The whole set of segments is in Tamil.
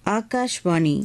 ஆகாஷ்வாணி.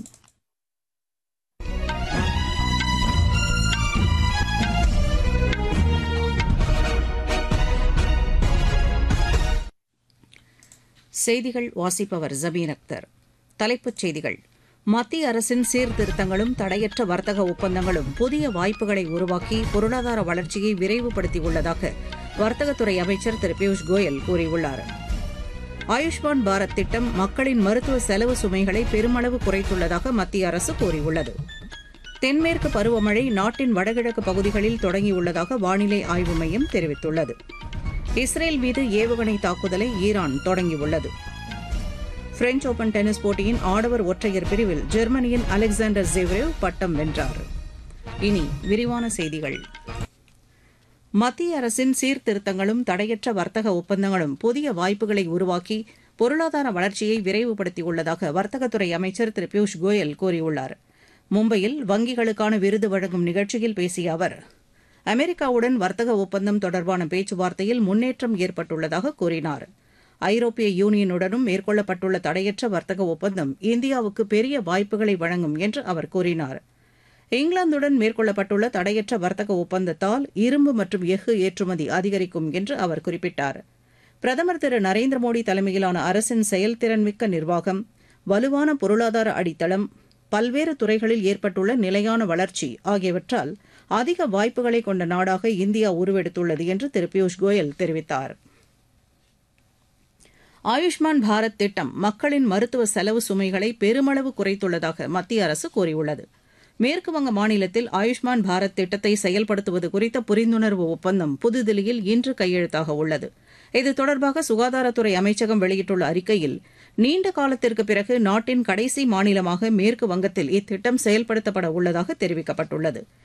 செய்திகள் வாசிப்பவர் ஜபீர் அக்தர். தலைப்புச் செய்திகள். மத்திய அரசின் சீர்திருத்தங்களும் தடையற்ற வர்த்தக ஒப்பந்தங்களும் புதிய வாய்ப்புகளை உருவாக்கி பொருளாதார வளர்ச்சியை விரைவுபடுத்தியுள்ளதாக வர்த்தகத்துறை அமைச்சர் திரு பியூஷ் கோயல் கூறியுள்ளார். ஆயுஷ்மான் பாரத் திட்டம் மக்களின் மருத்துவ செலவு சுமைகளை பெருமளவு குறைத்துள்ளதாக மத்திய அரசு கூறியுள்ளது. தென்மேற்கு பருவமழை நாட்டின் வடகிழக்கு பகுதிகளில் தொடங்கியுள்ளதாக வானிலை ஆய்வு மையம் தெரிவித்துள்ளது. இஸ்ரேல் மீது ஏவுகணை தாக்குதலை ஈரான் தொடங்கியுள்ளது. பிரெஞ்ச் ஓபன் டென்னிஸ் போட்டியின் ஆடவர் ஒற்றையர் பிரிவில் ஜெர்மனியின் அலெக்சாண்டர் ஜெவ்ரேவ் பட்டம் வென்றார். இனி விரிவான செய்திகள். மத்திய அரசின் சீர்திருத்தங்களும் தடையற்ற வர்த்தக ஒப்பந்தங்களும் புதிய வாய்ப்புகளை உருவாக்கி பொருளாதார வளர்ச்சியை விரைவுபடுத்தியுள்ளதாக வர்த்தகத்துறை அமைச்சர் திரு பியூஷ் கோயல் கூறியுள்ளார். மும்பையில் வங்கிகளுக்கான விருது வழங்கும் நிகழ்ச்சியில் பேசிய அவர், அமெரிக்காவுடன் வர்த்தக ஒப்பந்தம் தொடர்பான பேச்சுவார்த்தையில் முன்னேற்றம் ஏற்பட்டுள்ளதாக கூறினார். ஐரோப்பிய யூனியனுடனும் மேற்கொள்ளப்பட்டுள்ள தடையற்ற வர்த்தக ஒப்பந்தம் இந்தியாவுக்கு பெரிய வாய்ப்புகளை வழங்கும் என்று அவர் கூறினார். இங்கிலாந்துடன் மேற்கொள்ளப்பட்டுள்ள தடையற்ற வர்த்தக ஒப்பந்தத்தால் இரும்பு மற்றும் எஃகு ஏற்றுமதி அதிகரிக்கும் என்று அவர் குறிப்பிட்டார். பிரதமர் திரு நரேந்திர மோடி தலைமையிலான அரசின் செயல்திறன்மிக்க நிர்வாகம், வலுவான பொருளாதார அடித்தளம், பல்வேறு துறைகளில் ஏற்பட்டுள்ள நிலையான வளர்ச்சி ஆகியவற்றால் அதிக வாய்ப்புகளை கொண்ட நாடாக இந்தியா உருவெடுத்துள்ளது என்று திரு பியூஷ் கோயல் தெரிவித்தார். ஆயுஷ்மான் பாரத் திட்டம் மக்களின் மருத்துவ செலவு சுமைகளை பெருமளவு குறைத்துள்ளதாக மத்திய அரசு கூறியுள்ளது. மேற்குவங்க மாநிலத்தில் ஆயுஷ்மான் பாரத் திட்டத்தை செயல்படுத்துவது குறித்த புரிந்துணர்வு ஒப்பந்தம் புதுதில்லியில் இன்று கையெழுத்தாக உள்ளது. இது தொடர்பாக சுகாதாரத்துறை அமைச்சகம் வெளியிட்டுள்ள அறிக்கையில், நீண்ட காலத்திற்கு பிறகு நாட்டின் கடைசி மாநிலமாக மேற்கு வங்கத்தில் இத்திட்டம் செயல்படுத்தப்பட உள்ளதாக தெரிவிக்கப்பட்டுள்ளது.